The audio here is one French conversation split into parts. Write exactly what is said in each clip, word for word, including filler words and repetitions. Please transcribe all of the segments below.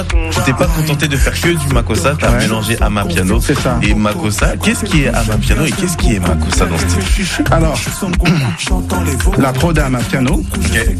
Tu t'es pas contenté de faire que du Makossa, t'as ouais. mélangé Amapiano et Makossa. Qu'est-ce qui est Amapiano et qu'est-ce qui est Makossa dans ce style? Alors, la prod à Amapiano, okay.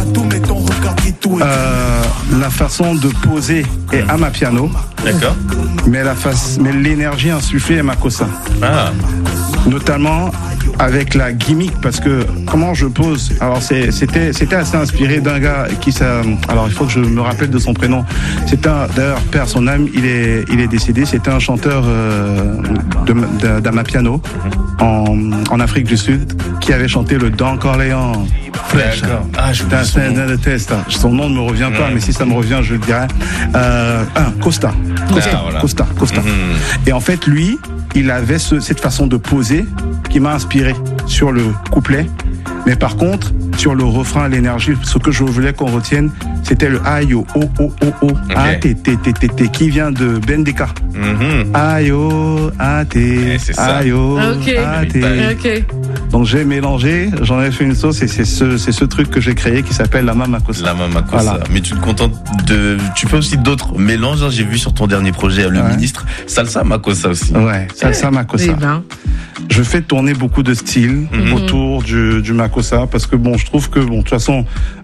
euh, la façon de poser est Amapiano. D'accord. Mais la face, mais l'énergie insufflée est Makossa. Ah. Notamment avec la gimmick, parce que comment je pose, alors c'est, c'était, c'était assez inspiré d'un gars qui ça, alors il faut que je me rappelle de son prénom. C'est un, d'ailleurs, père son âme, il est, il est décédé. C'était un chanteur euh, de, de, d'Amapiano en, en Afrique du Sud qui avait chanté le Don Corleone. Flèche. Ah, je son, de test. Son nom ne me revient pas, mmh. mais si ça me revient, je le dirai. Euh, ah, Costa. Costa. Ah, voilà. Costa. Costa. Mmh. Et en fait, lui, il avait ce, cette façon de poser qui m'a inspiré sur le couplet. Mais par contre, sur le refrain, l'énergie, ce que je voulais qu'on retienne, c'était le ayo, o, o, o, o, a, t, t, t, t, t, qui vient de Bendeka. Mm-hmm. Ayo, a, t, ayo, a, t. Okay. Donc j'ai mélangé, j'en ai fait une sauce et c'est ce, c'est ce truc que j'ai créé qui s'appelle la Mamakossa. La Mamakossa. Voilà. Mais tu te contentes de, tu fais aussi d'autres mélanges. Hein. J'ai vu sur ton dernier projet, le ouais. ministre, salsa Makossa aussi. Ouais, salsa Makossa. Ben. Je fais tourner beaucoup de styles mm-hmm. autour du, du Makossa parce que bon, je trouve que bon, de toute façon,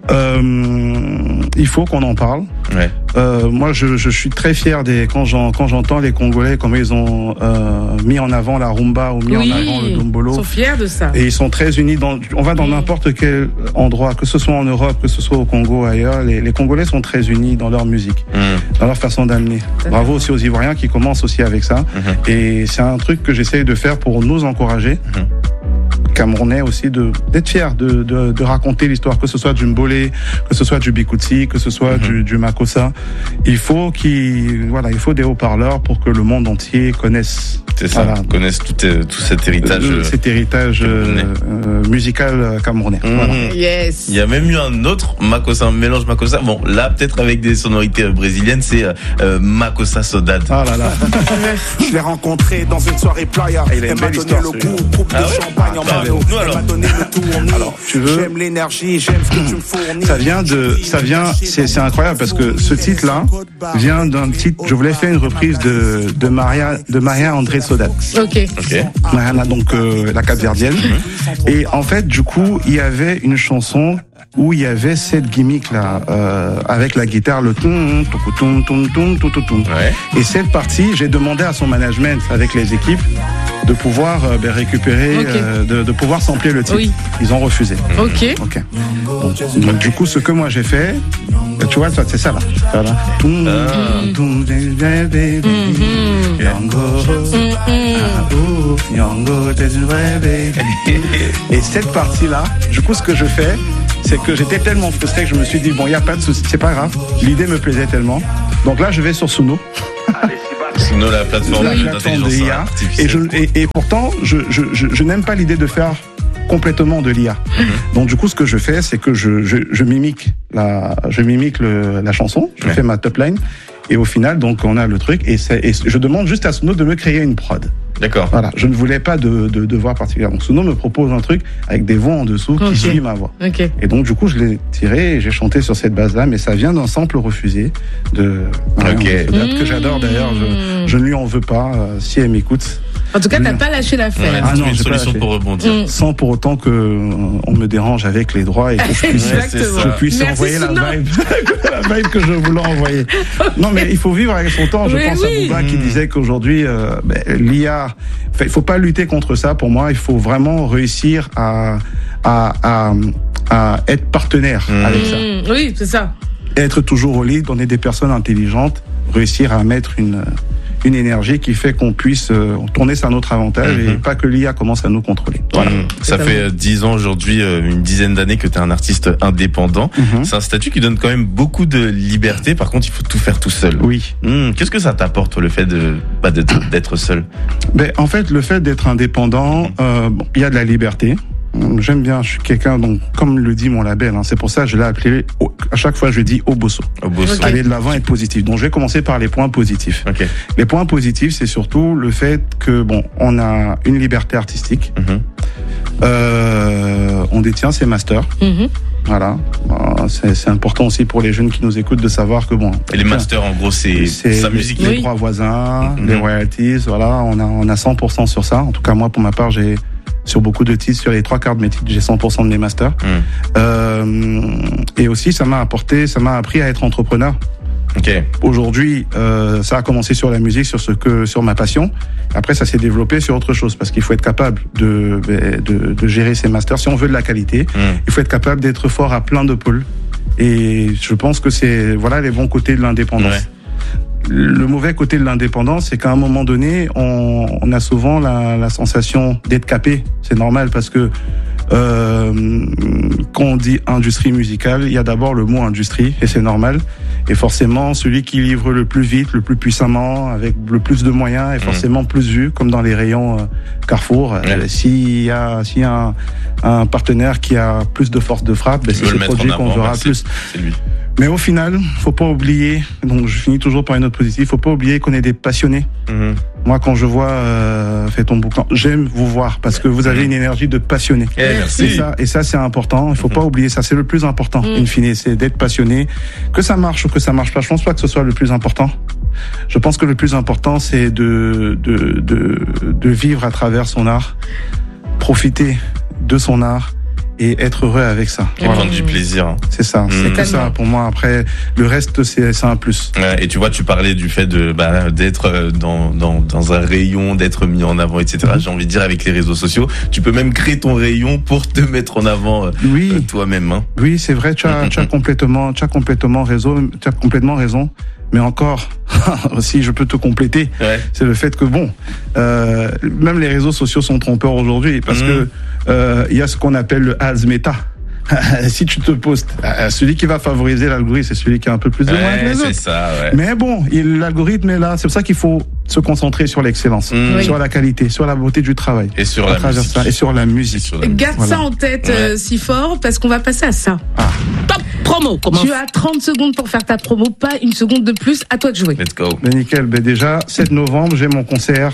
euh, il faut qu'on en parle. Ouais. Euh, moi, je, je suis très fier des quand, j'en, quand j'entends les Congolais comment ils ont euh, mis en avant la rumba ou mis oui, en avant le dombolo. Ils sont fiers de ça. Et ils sont très unis. Dans, on va dans n'importe quel endroit, que ce soit en Europe, que ce soit au Congo, ailleurs. Les, les Congolais sont très unis dans leur musique, mm. dans leur façon d'amener. Bravo aussi aux Ivoiriens qui commencent aussi avec ça. Mm-hmm. Et c'est un truc que j'essaye de faire pour nous encourager. Mm-hmm. Camerounais aussi, de, d'être fier de, de, de raconter l'histoire, que ce soit du Mbolé, que ce soit du Bikutsi, que ce soit mm-hmm. du, du Makossa. Il faut qu'il, voilà, il faut des haut-parleurs pour que le monde entier connaisse. C'est ça, voilà. connaisse tout, tout cet héritage. Euh, cet héritage euh, euh, musical camerounais. Mm-hmm. Voilà. Yes. Il y a même eu un autre Makossa, un mélange Makossa. Bon, là, peut-être avec des sonorités brésiliennes, c'est euh, Makossa Saudade. Ah là là. Je l'ai rencontré dans une soirée playa. Il a une belle histoire. Le goût, coupe de ah ouais champagne en ah, nous, alors. alors, tu veux. J'aime l'énergie, j'aime ce que tu me fournis. Ça vient de, ça vient, c'est, c'est incroyable parce que ce titre-là vient d'un titre, je voulais faire une reprise de, de Maria, de Maria André Saudade. Ok. Ok. Mariana, donc, euh, la Cap-Verdienne. Mm-hmm. Et en fait, du coup, il y avait une chanson où il y avait cette gimmick là euh, avec la guitare, le ton ton ton ton ton ton. Ouais. Et cette partie, j'ai demandé à son management avec les équipes de pouvoir euh, ben, récupérer, okay. euh, de, de pouvoir sampler le titre. Oui. Ils ont refusé. Ok. Ok. Donc, donc du coup, ce que moi j'ai fait, tu vois, c'est ça là. Voilà. Et cette partie là, du coup, ce que je fais, c'est que j'étais tellement frustré que je me suis dit bon, il y a pas de souci, c'est pas grave. L'idée me plaisait tellement. Donc là, je vais sur Suno. Suno, la plateforme, la plateforme de l'I A. Et, je, et, et pourtant, je, je, je, je n'aime pas l'idée de faire complètement de l'I A. Mm-hmm. Donc du coup, ce que je fais, c'est que je, je, je mimique la, je mimique le, la chanson. Je ouais. fais ma top line. Et au final, donc, on a le truc. Et, et je demande juste à Suno de me créer une prod. D'accord. Voilà, je ne voulais pas de, de, de voix particulière. Donc Suno me propose un truc avec des voix en dessous qui okay. suit ma voix. Okay. Et donc du coup, je l'ai tiré et j'ai chanté sur cette base-là, mais ça vient d'un sample refusé de okay. Saudade, que j'adore d'ailleurs. Je, je ne lui en veux pas euh, si elle m'écoute. En tout cas, t'as pas lâché l'affaire. Ouais, ah non, une solution pour rebondir. Mmh. Sans pour autant que euh, on me dérange avec les droits et que je puisse, je puisse Merci envoyer Suno. la vibe, la vibe que je voulais envoyer. Non, mais il faut vivre avec son temps. Je oui, pense oui. à Bouba qui disait qu'aujourd'hui, euh, ben, l'I A, il faut pas lutter contre ça. Pour moi, il faut vraiment réussir à à à, à être partenaire mmh. avec ça. Mmh. Oui, c'est ça. Être toujours au lead, on est des personnes intelligentes, réussir à mettre une une énergie qui fait qu'on puisse euh, tourner ça à notre avantage mmh. et pas que l'I A commence à nous contrôler. Voilà. Mmh. Ça fait euh, dix ans aujourd'hui, euh, une dizaine d'années que tu es un artiste indépendant. Mmh. C'est un statut qui donne quand même beaucoup de liberté. Par contre, il faut tout faire tout seul. Oui. Mmh. Qu'est-ce que ça t'apporte, le fait de, bah, d'être, d'être seul? Ben, en fait, le fait d'être indépendant, euh, bon, il y a de la liberté. J'aime bien, je suis quelqu'un, donc, comme le dit mon label, hein, c'est pour ça que je l'ai appelé, à chaque fois je dis Obosso. Obosso. Okay. Aller de l'avant, être positif. Donc je vais commencer par les points positifs. Okay. Les points positifs, c'est surtout le fait que, bon, on a une liberté artistique, mm-hmm. euh, on détient ses masters, mm-hmm. Voilà. C'est, c'est important aussi pour les jeunes qui nous écoutent de savoir que bon. Et les masters, en gros, c'est, c'est sa musique. Les oui. droits voisins, mm-hmm. les royalties, voilà, on a, on a cent pour cent sur ça. En tout cas, moi, pour ma part, j'ai, sur beaucoup de titres, sur les trois quarts de mes titres, j'ai cent pour cent de mes masters. Mm. Euh, et aussi, ça m'a apporté, ça m'a appris à être entrepreneur. Okay. Aujourd'hui, euh, ça a commencé sur la musique, sur ce que, sur ma passion. Après, ça s'est développé sur autre chose parce qu'il faut être capable de, de, de gérer ses masters. Si on veut de la qualité, mm. il faut être capable d'être fort à plein de pôles. Et je pense que c'est, voilà, les bons côtés de l'indépendance. Ouais. Le mauvais côté de l'indépendance, c'est qu'à un moment donné, on, on a souvent la, la sensation d'être capé. C'est normal parce que euh, quand on dit industrie musicale, il y a d'abord le mot industrie et c'est normal. Et forcément, celui qui livre le plus vite, le plus puissamment, avec le plus de moyens, est forcément mmh. plus vu, comme dans les rayons euh, Carrefour. Ouais. Euh, s'il y a, s'il y a un, un partenaire qui a plus de force de frappe, ben c'est ce produit qu'on verra ben plus. C'est lui. Mais au final, faut pas oublier, donc je finis toujours par une note positive, faut pas oublier qu'on est des passionnés. Mmh. Moi, quand je vois euh, Fais ton boucan, j'aime vous voir parce que vous avez mmh. une énergie de passionné. Eh, merci. Et ça, et ça, c'est important. Il faut mmh. pas oublier ça. C'est le plus important. Mmh. In fine, c'est d'être passionné. Que ça marche ou que ça marche pas, je pense pas que ce soit le plus important. Je pense que le plus important, c'est de de de de vivre à travers son art, profiter de son art. Et être heureux avec ça. Et voilà. Prendre du plaisir. Hein. C'est ça, c'est mmh. tout ça pour moi. Après, le reste, c'est, c'est un plus. Ouais, et tu vois, tu parlais du fait de bah, d'être dans, dans, dans un rayon, d'être mis en avant, et cetera. Mmh. J'ai envie de dire, avec les réseaux sociaux, tu peux même créer ton rayon pour te mettre en avant oui. euh, toi-même. Hein. Oui, c'est vrai, tu as, mmh. tu as complètement, tu as complètement raison, tu as complètement raison. Mais encore, si je peux te compléter, ouais. c'est le fait que bon, euh, même les réseaux sociaux sont trompeurs aujourd'hui parce mmh. que euh, il y a ce qu'on appelle le ads méta. Si tu te postes, celui qui va favoriser l'algorithme, c'est celui qui a un peu plus de ouais, moyens que les autres. C'est ça, ouais. Mais bon, il, l'algorithme est là. C'est pour ça qu'il faut se concentrer sur l'excellence, mmh. sur la qualité, sur la beauté du travail. Et sur la musique. Ça, et sur la musique. Sur la Garde musique. ça voilà. en tête ouais. euh, si fort parce qu'on va passer à ça. Ah. Top promo. Comment tu as trente secondes pour faire ta promo, pas une seconde de plus. À toi de jouer. Let's go. Ben nickel. Ben déjà, sept novembre, j'ai mon concert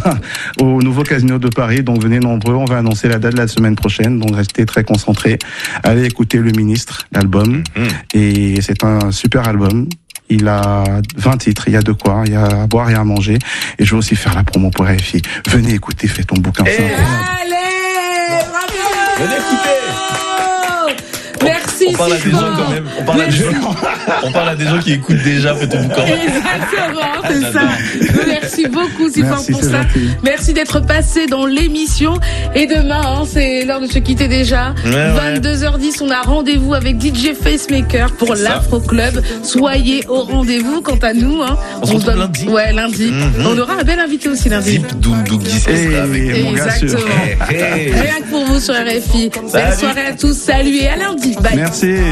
au nouveau Casino de Paris. Donc venez nombreux. On va annoncer la date la semaine prochaine. Donc restez très concentrés. Allez écouter Le Ministre, l'album. Mm-hmm. Et c'est un super album. Il a vingt titres, il y a de quoi, il y a à boire et à manger. Et je vais aussi faire la promo pour R F I. Venez écouter, fais ton bouquin. Hey, allez, bravo. Venez écouter. Merci. On parle à des gens quand même. On parle à des gens, on parle à des gens qui écoutent déjà Fais ton bouquin. Exactement, c'est ça. Merci beaucoup, Sifort, Merci, pour ça. Gentil. Merci d'être passé dans l'émission. Et demain, hein, c'est l'heure de se quitter déjà. Ouais, vingt-deux heures dix, on a rendez-vous avec D J Facemaker pour l'Afro Club. Soyez au rendez-vous. Quant à nous, hein, on, on se retrouve lundi. Ouais, lundi. Mm-hmm. On aura un bel invité aussi lundi. Zip Doundougi, c'est ça avec Exactement. Hey, hey. Rien que pour vous sur R F I. Belle soirée à tous. Salut et à lundi. Bye. Merci.